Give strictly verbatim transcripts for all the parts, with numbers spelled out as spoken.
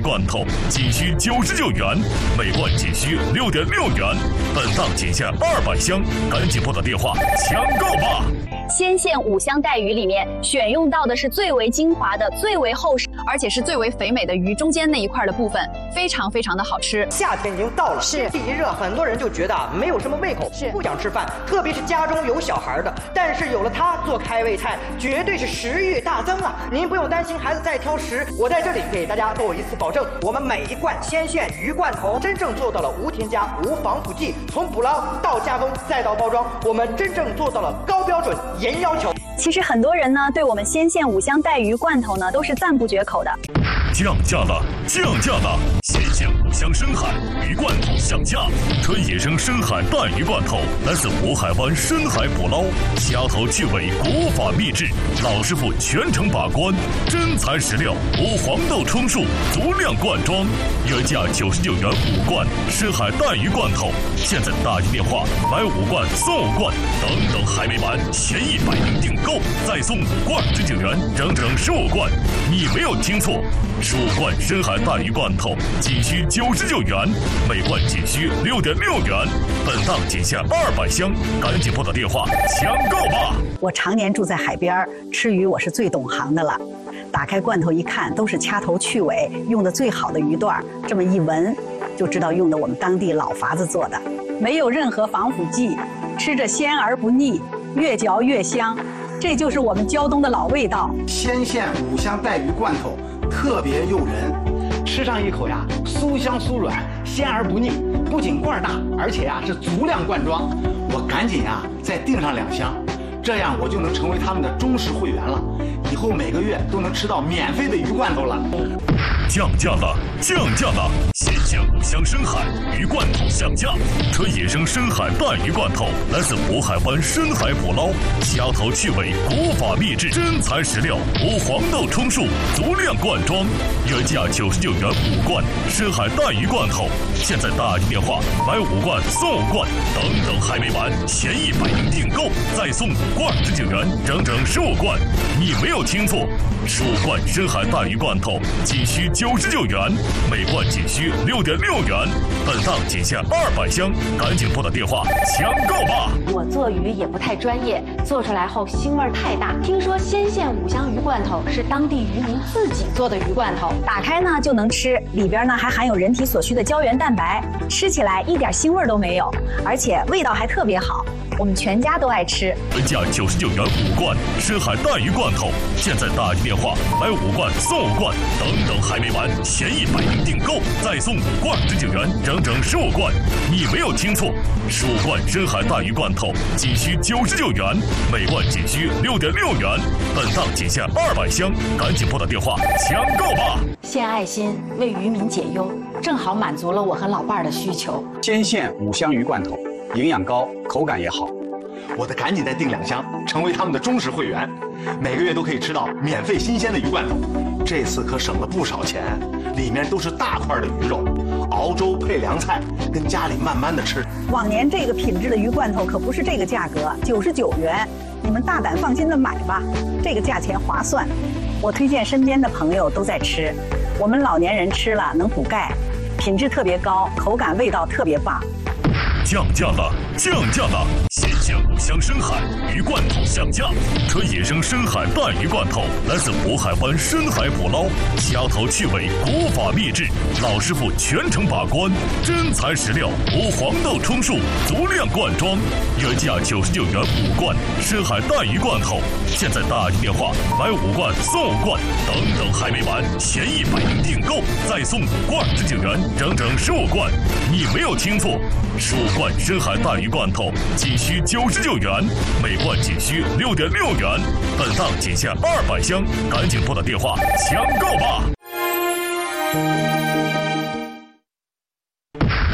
罐头仅需九十九元，每罐仅需六点六元。本档仅限二百箱，赶紧拨打电话抢购吧！ 鲜馅五香带鱼里面选用到的是最为精华的、最为厚实，而且是最为肥美的鱼中间那一块的部分，非常非常的好吃。 夏天已经到了， 是天气一热，很多人就觉得没有什么胃口， 是不想吃饭，特别是家中有小孩的。但是有了它做开胃菜，绝对是食欲大增啊！您不用担心孩子再挑食，我在这里给大家做一次保证，我们每一罐鲜馅鱼罐头真正做到了无添加、无防腐剂，从捕捞到加工再到包装，我们真正做到了高标准。严要求。 其实很多人呢对我们鲜馅五香带鱼罐头呢都是赞不绝口的。 降价了，降价了！鲜馅五香深海鱼罐头降价，纯野生深海带鱼罐头来自渤海湾深海捕捞，虾头去尾，国法秘制，老师傅全程把关，真材实料，无黄豆充数，足量灌装，原价九十九元五罐深海带鱼罐头，现在打进电话买五罐送五罐，等等还没完，前一百名订购再送五罐十九元，整整十五罐，你没有听错。十五罐深海带鱼罐头仅需九十九元，每罐仅需六点六元。本档仅限二百箱，赶紧拨打电话抢购吧！ 我常年住在海边，吃鱼我是最懂行的了。打开罐头一看，都是掐头去尾，用的最好的鱼段，这么一闻就知道用的我们当地老法子做的，没有任何防腐剂，吃着鲜而不腻，越嚼越香，这就是我们胶东的老味道。 鲜馅五香带鱼罐头特别诱人，吃上一口呀，酥香酥软，鲜而不腻。不仅罐大，而且呀是足量灌装。我赶紧呀再订上两箱，这样我就能成为他们的忠实会员了。以后每个月都能吃到免费的鱼罐头了。 降价了，降价了！鲜馅五香深海鱼罐头降价，纯野生深海带鱼罐头来自渤海湾深海捕捞，虾头去尾，国法秘制，真材实料，无黄豆充数，足量灌装，原价九十九元五罐深海带鱼罐头，现在打进电话买五罐送五罐，等等还没完，前一百名订购再送五罐十九元，整整十五罐，你没有听错，十五罐深海带鱼罐头仅需九十九元，每罐仅需六点六元。本档仅限二百箱，赶紧拨打电话抢购吧！ 我做鱼也不太专业，做出来后腥味太大。听说鲜馅五香鱼罐头是当地渔民自己做的鱼罐头， 打开呢就能吃，里边呢还含有人体所需的胶原蛋白，吃起来一点腥味都没有，而且味道还特别好。我们全家都爱吃。 原价九十九元五罐深海带鱼罐头，现在打进电话买五罐送五罐，等等还没完，前一百名订购再送五罐十九元，整整十五罐，你没有听错，十五罐深海带鱼罐头仅需九十九元，每罐仅需六点六元。本档仅限二百箱，赶紧拨打电话抢购吧！ 献爱心，为渔民解忧，正好满足了我和老伴儿的需求。 鲜馅五香鱼罐头，营养高，口感也好。 我得赶紧再订两箱，成为他们的忠实会员，每个月都可以吃到免费新鲜的鱼罐头。这次可省了不少钱，里面都是大块的鱼肉，熬粥配凉菜，跟家里慢慢的吃。 往年这个品质的鱼罐头可不是这个价格，九十九元，你们大胆放心的买吧，这个价钱划算。我推荐身边的朋友都在吃，我们老年人吃了能补钙，品质特别高，口感味道特别棒。 降价了，降价了！鲜馅五香深海鱼罐头降价，纯野生深海带鱼罐头来自渤海湾深海捕捞，虾头去尾，国法秘制，老师傅全程把关，真材实料，无黄豆充数，足量灌装，原价九十九元五罐深海带鱼罐头，现在打进电话买五罐送五罐，等等还没完，前一百名订购再送五罐十九元，整整十五罐，你没有听错，十五罐深海带鱼罐头仅需九十九元，每罐仅需六点六元。本档仅限二百箱，赶紧拨打电话抢购吧！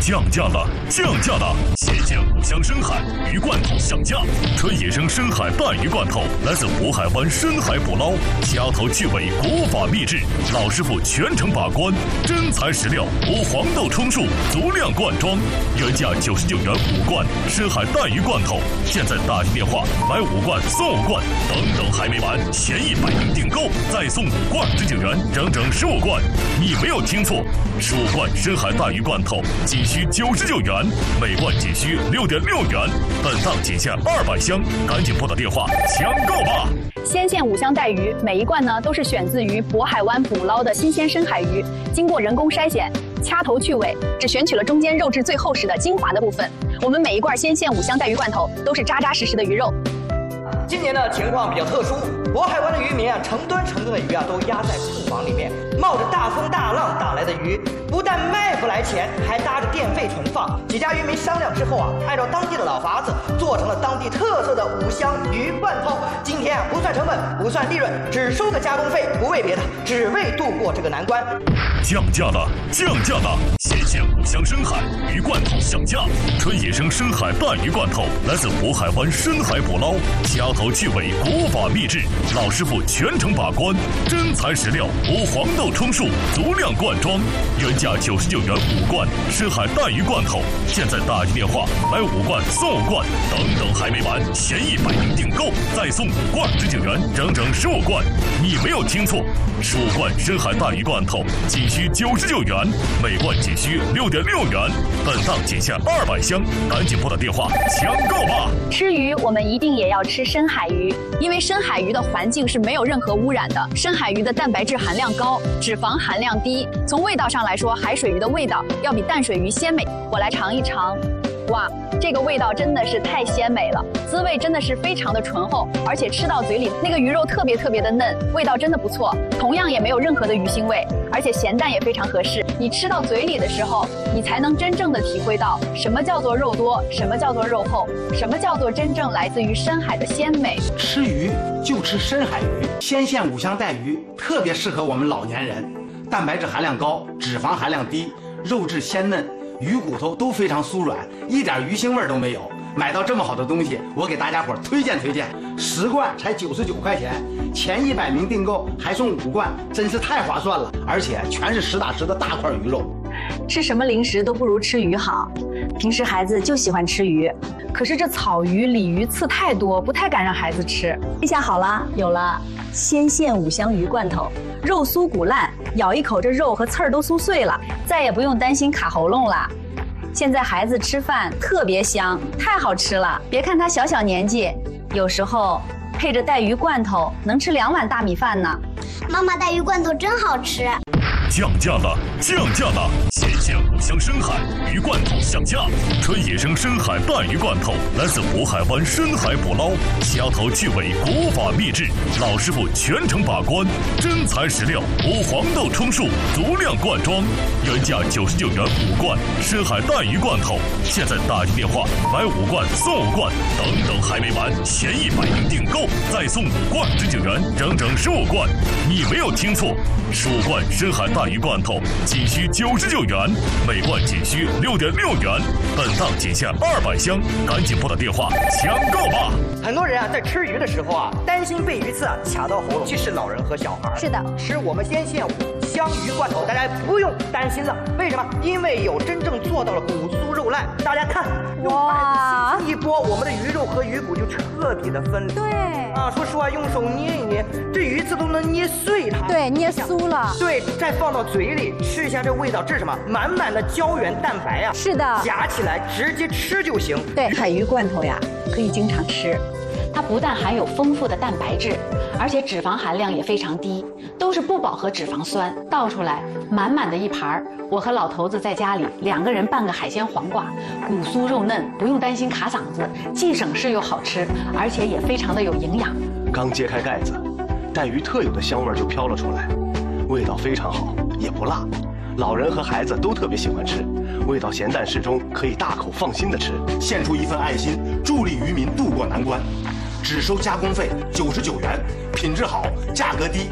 降价了，降价了！鲜鲜五香深海鱼罐头降价，纯野生深海带鱼罐头，来自渤海湾深海捕捞，虾头去尾，国法秘制，老师傅全程把关，真材实料，无黄豆充数，足量罐装，原价九十九元五罐深海带鱼罐头，现在打进电话买五罐送五罐，等等还没完，前一百名订购再送五罐十九元，整整十五罐，你没有听错，十五罐深海带鱼罐头仅需九十九元，每罐仅需六点六元，本档仅限二百箱，赶紧拨打电话抢购吧！ 鲜鲜五香带鱼，每一罐呢都是选自于渤海湾捕捞的新鲜深海鱼，经过人工筛选，掐头去尾，只选取了中间肉质最厚实的精华的部分。我们每一罐鲜鲜五香带鱼罐头都是扎扎实实的鱼肉。 今年的情况比较特殊，渤海湾的渔民啊，成吨成吨的鱼啊都压在库房里面，冒着大风大浪打来的鱼，不但卖不来钱，还搭着电费存放。几家渔民商量之后啊，按照当地的老法子，做成了当地特色的五香鱼罐头。今天啊，不算成本，不算利润，只收个加工费，不为别的，只为度过这个难关。 降价了，降价了！鲜鲜五香深海鱼罐头降价，纯野生深海带鱼罐头，来自渤海湾深海捕捞，虾头去尾，国法秘制，老师傅全程把关，真材实料，无黄豆充数，足量罐装，原价九十九元五罐深海带鱼罐头，现在打进电话买五罐送五罐，等等还没完，前一百名订购再送五罐十九元，整整十五罐，你没有听错，十五罐深海带鱼罐头仅需九十九元，每罐仅需六点六元，本档仅限二百箱，赶紧拨打电话抢购吧！ 吃鱼，我们一定也要吃深海鱼，因为深海鱼的环境是没有任何污染的，深海鱼的蛋白质含量高，脂肪含量低。从味道上来说，海水鱼的味道要比淡水鱼鲜美。我来尝一尝，哇，这个味道真的是太鲜美了，滋味真的是非常的醇厚，而且吃到嘴里那个鱼肉特别特别的嫩，味道真的不错。同样也没有任何的鱼腥味，而且咸淡也非常合适。你吃到嘴里的时候，你才能真正的体会到什么叫做肉多，什么叫做肉厚，什么叫做真正来自于深海的鲜美。 吃鱼就吃深海鱼，鲜鲜五香带鱼特别适合我们老年人，蛋白质含量高，脂肪含量低，肉质鲜嫩，鱼骨头都非常酥软，一点鱼腥味都没有。买到这么好的东西，我给大家伙推荐推荐，十罐才九十九块钱，前一百名订购还送五罐，真是太划算了，而且全是实打实的大块鱼肉。 吃什么零食都不如吃鱼好。平时孩子就喜欢吃鱼， 可是这草鱼、鲤鱼刺太多，不太敢让孩子吃。 这下好了，有了鲜鲜五香鱼罐头，肉酥骨烂，咬一口这肉和刺儿都酥碎了，再也不用担心卡喉咙了。现在孩子吃饭特别香，太好吃了。别看他小小年纪，有时候配着带鱼罐头能吃两碗大米饭呢。 妈妈，带鱼罐头真好吃。 降价了，降价了！鲜鲜五香深海鱼罐头降价，纯野生深海带鱼罐头，来自渤海湾深海捕捞，虾头去尾，国法秘制，老师傅全程把关，真材实料，无黄豆充数，足量罐装，原价九十九元五罐深海带鱼罐头，现在打进电话买五罐送五罐，等等还没完，前一百名订购再送五罐十九元，整整十五罐，你没有听错，十五罐深海带鱼罐头仅需九十九元，每罐仅需六点六元，本档仅限二百箱，赶紧拨打电话抢购吧！ 很多人啊，在吃鱼的时候啊，担心被鱼刺啊卡到喉咙，即使老人和小孩。 是的， 吃我们鲜鲜五香鱼罐头，大家不用担心了。为什么？因为有真正做到了骨酥肉烂。大家看，用筷子一拨，我们的鱼肉和鱼骨就彻底的分离。 对啊，说实话，用手捏一捏，这鱼刺都能捏碎它。 对，捏酥了。 对，再放到嘴里吃一下，这味道，这是什么？满满的胶原蛋白啊！ 是的， 夹起来直接吃就行。 对， 海鱼罐头呀，可以经常吃。 它不但含有丰富的蛋白质，而且脂肪含量也非常低，都是不饱和脂肪酸。倒出来满满的一盘，我和老头子在家里两个人拌个海鲜黄瓜，骨酥肉嫩，不用担心卡嗓子，既省事又好吃，而且也非常的有营养。 刚揭开盖子，带鱼特有的香味就飘了出来，味道非常好，也不辣，老人和孩子都特别喜欢吃，味道咸淡适中，可以大口放心的吃。 献出一份爱心，助力渔民渡过难关。只收加工费九十九元，品质好，价格低。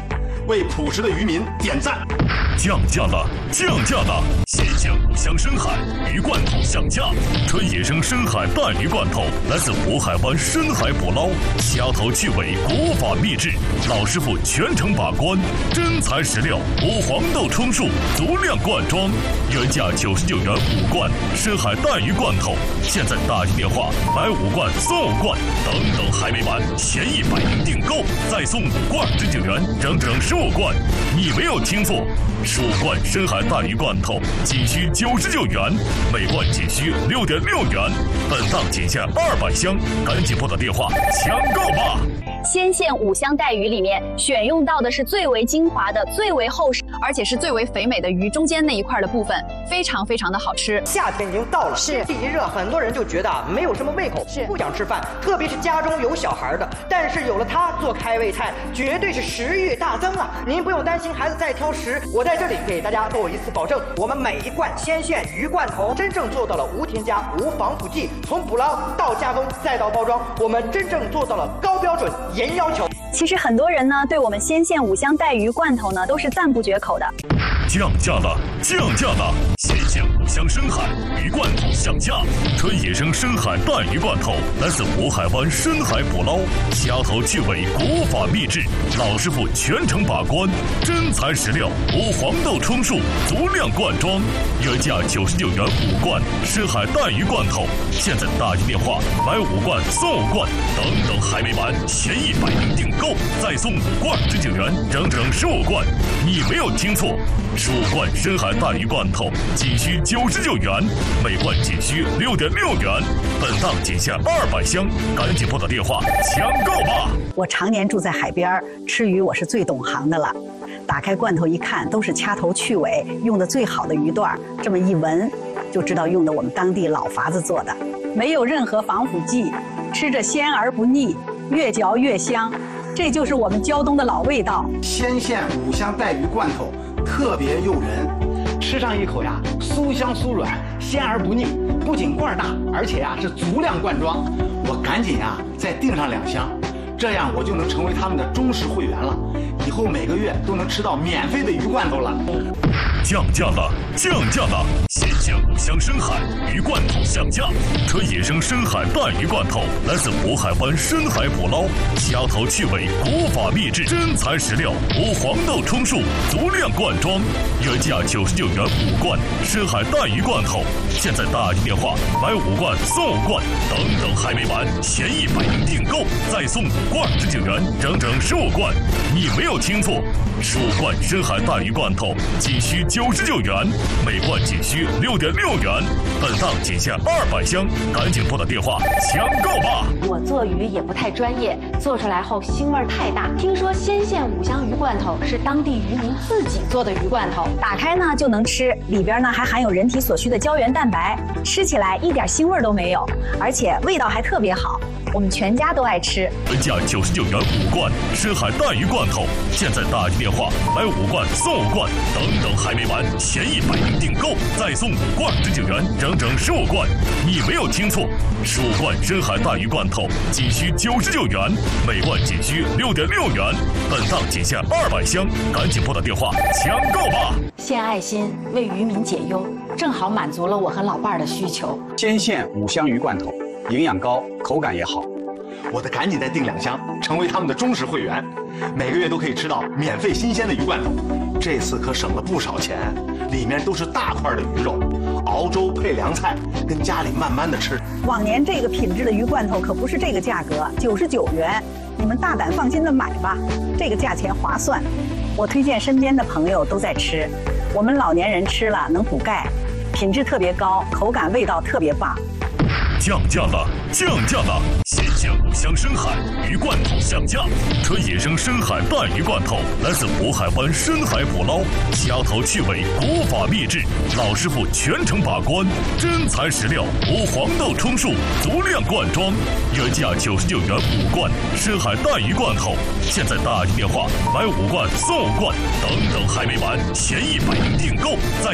为朴实的渔民点赞。 降价了，降价了！鲜鲜五香深海鱼罐头降价，纯野生深海带鱼罐头，来自渤海湾深海捕捞，虾头去尾，国法秘制，老师傅全程把关，真材实料，无黄豆充数，足量罐装，原价九十九元五罐深海带鱼罐头，现在打进电话买五罐送五罐，等等还没完，前一百名订购再送五罐十九元，整整十五罐，你没有听错。十五罐深海带鱼罐头仅需九十九元，每罐仅需六点六元，本档仅限二百箱，赶紧拨打电话抢购吧！ 鲜线五香带鱼里面选用到的是最为精华的、最为厚实，而且是最为肥美的鱼中间那一块的部分，非常非常的好吃。 夏天已经到了，天气一热，很多人就觉得啊没有什么胃口，是不想吃饭，特别是家中有小孩的。但是有了它做开胃菜，绝对是食欲大增啊！您不用担心孩子在挑食，我在这里给大家做一次保证，我们每一罐鲜线鱼罐头真正做到了无添加、无防腐剂，从捕捞到加工再到包装，我们真正做到了高标准。严要求。 其实很多人呢，对我们鲜线五香带鱼罐头呢，都是赞不绝口的。 降价了，降价了！鲜线五香深海鱼罐头降价，纯野生深海带鱼罐头，来自渤海湾深海捕捞，虾头去尾，国法秘制，老师傅全程把关，真材实料，无黄豆充数，足量罐装，原价九十九元五罐深海带鱼罐头，现在打进电话买五罐送五罐，等等还没完，前一百名订购再送五罐十九元，整整十五罐，你没有听错。十五罐深海带鱼罐头仅需九十九元，每罐仅需六点六元，本档仅限二百箱，赶紧拨打电话抢购吧！ 我常年住在海边，吃鱼我是最懂行的了。打开罐头一看，都是掐头去尾，用的最好的鱼段，这么一闻就知道用的我们当地老法子做的，没有任何防腐剂，吃着鲜而不腻，越嚼越香，这就是我们胶东的老味道。 鲜线五香带鱼罐头特别诱人，吃上一口呀，酥香酥软，鲜而不腻，不仅罐大，而且呀是足量罐装。我赶紧呀再订上两箱，这样我就能成为他们的忠实会员了，以后每个月都能吃到免费的鱼罐头了。 降价了，降价了！鲜线五香深海鱼罐头降价，纯野生深海带鱼罐头，来自渤海湾深海捕捞，虾头去尾，国法秘制，真材实料，无黄豆充数，足量罐装，原价九十九元五罐深海带鱼罐头，现在打进电话买五罐送五罐，等等还没完，前一百名订购再送五罐十九元，整整十五罐，你没有听错，十五罐深海带鱼罐头仅需九十九元，每罐仅需六点六元，本档仅限二百箱，赶紧拨打电话抢购吧！ 我做鱼也不太专业，做出来后腥味太大。听说鲜线五香鱼罐头是当地渔民自己做的鱼罐头， 打开呢就能吃，里边呢还含有人体所需的胶原蛋白，吃起来一点腥味都没有，而且味道还特别好，我们全家都爱吃。 原价九十九元五罐深海带鱼罐头，现在打进电话买五罐送五罐，等等还没完，前一百名订购再送五罐十九元，整整十五罐，你没有听错，十五罐深海带鱼罐头仅需九十九元，每罐仅需六点六元，本档仅限二百箱，赶紧拨打电话抢购吧！ 献爱心为渔民解忧，正好满足了我和老伴儿的需求。 鲜线五香鱼罐头，营养高，口感也好。 我得赶紧再订两箱，成为他们的忠实会员，每个月都可以吃到免费新鲜的鱼罐头。这次可省了不少钱，里面都是大块的鱼肉，熬粥配凉菜，跟家里慢慢的吃。 往年这个品质的鱼罐头可不是这个价格，九十九元，你们大胆放心的买吧，这个价钱划算。我推荐身边的朋友都在吃，我们老年人吃了能补钙，品质特别高，口感味道特别棒。 降价了，降价了！鲜线五香深海鱼罐头降价，纯野生深海带鱼罐头，来自渤海湾深海捕捞，虾头去尾，国法秘制，老师傅全程把关，真材实料，无黄豆充数，足量罐装，原价九十九元五罐深海带鱼罐头，现在打进电话买五罐送五罐，等等还没完，前一百名订购再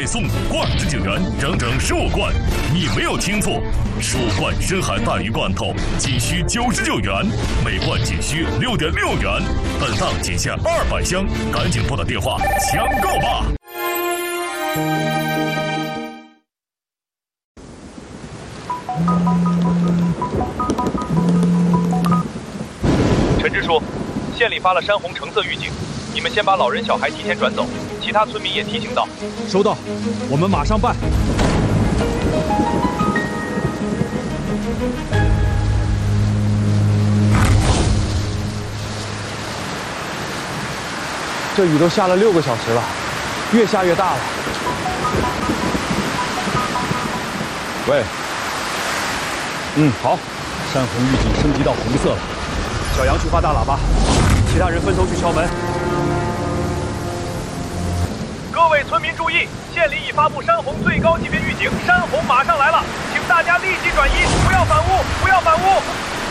再送五罐指警员，整整十五罐。你没有听错，十五罐深海带鱼罐头仅需九十九元，每罐仅需六点六元，本档仅限二百箱，赶紧拨打电话抢购吧！ 陈支书，县里发了山洪橙色预警，你们先把老人小孩提前转走，其他村民也提醒到。 收到，我们马上办。 这雨都下了六个小时了，越下越大了。 喂，嗯，好，山洪预警升级到红色了。小杨去发大喇叭，其他人分头去敲门。 各位村民注意，县里已发布山洪最高级别预警，山洪马上来了，请大家立即转移，不要反屋，不要反屋。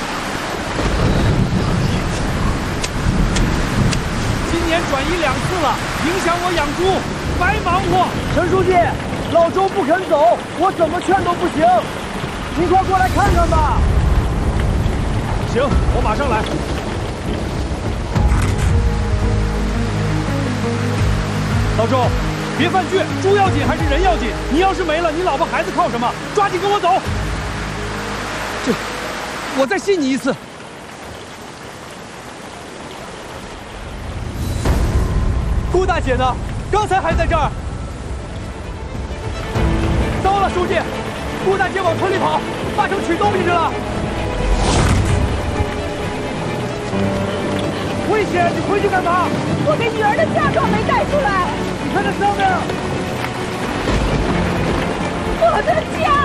今年转移两次了，影响我养猪，白忙活。 陈书记，老周不肯走，我怎么劝都不行，您快过来看看吧。 行，我马上来。老周，别犯倔，猪要紧还是人要紧？你要是没了，你老婆孩子靠什么？抓紧跟我走。这，我再信你一次。顾大姐呢？刚才还在这儿。糟了，书记，顾大姐往村里跑，八成取东西去了。危险！你回去干嘛？ 我给女儿的嫁妆没带出来。 你看这上面， 我的家。